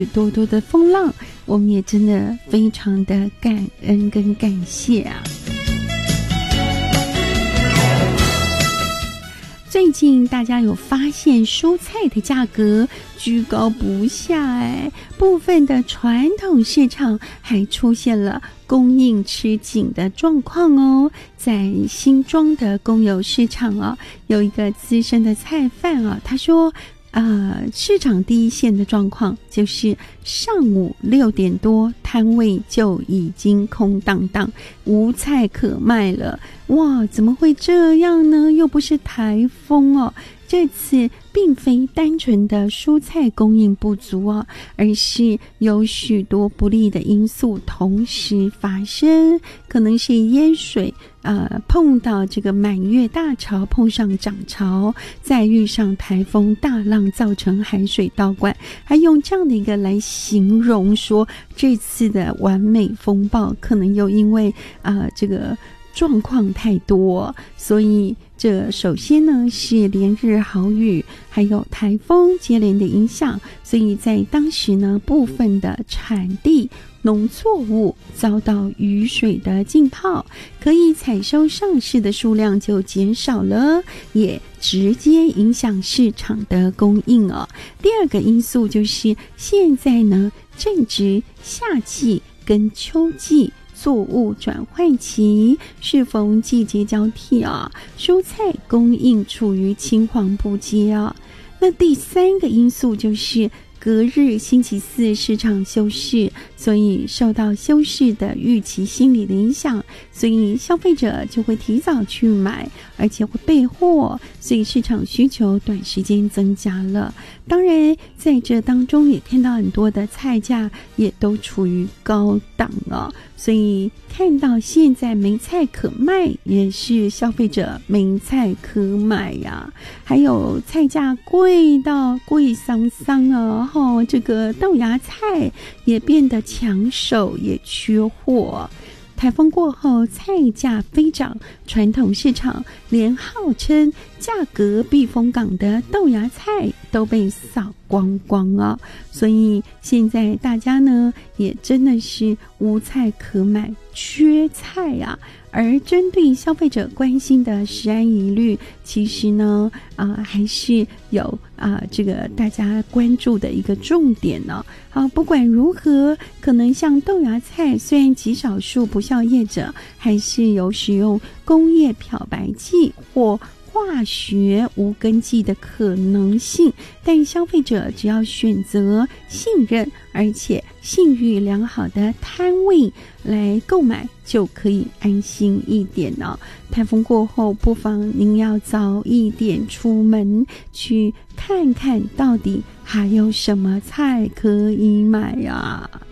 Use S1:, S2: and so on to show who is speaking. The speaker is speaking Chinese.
S1: 多多的风浪，我们也真的非常的感恩跟感谢啊。最近大家有发现蔬菜的价格居高不下部分的传统市场还出现了供应吃紧的状况哦。在新庄的公有市场有一个资深的菜贩他说市场第一线的状况就是上午6点多摊位就已经空荡荡，无菜可卖了。哇，怎么会这样呢？又不是台风这次并非单纯的蔬菜供应不足而是有许多不利的因素同时发生，可能是淹水碰到这个满月大潮，碰上涨潮，再遇上台风大浪造成海水倒灌，还用这样的一个来形容说这次的完美风暴可能又因为这个状况太多，所以这首先呢是连日豪雨还有台风接连的影响，所以在当时呢部分的产地农作物遭到雨水的浸泡，可以采收上市的数量就减少了，也直接影响市场的供应第二个因素就是现在呢正值夏季跟秋季作物转换期，适逢季节交替蔬菜供应处于青黄不接那第三个因素就是隔日星期四市场休市，所以受到休市的预期心理的影响，所以消费者就会提早去买，而且会备货，所以市场需求短时间增加了。当然在这当中也看到很多的菜价也都处于高档所以看到现在没菜可卖，也是消费者没菜可买还有菜价贵到贵桑桑这个豆芽菜也变得抢手，也缺货。台风过后菜价飞涨，传统市场连号称价格避风港的豆芽菜都被扫光光所以现在大家呢也真的是无菜可买，缺菜而针对消费者关心的食安疑虑，其实呢还是有这个大家关注的一个重点好，不管如何，可能像豆芽菜，虽然极少数不肖业者还是有使用工业漂白剂或化学无根剂的可能性，但消费者只要选择信任而且信誉良好的摊位来购买，就可以安心一点台风过后，不妨您要早一点出门去看看到底还有什么菜可以买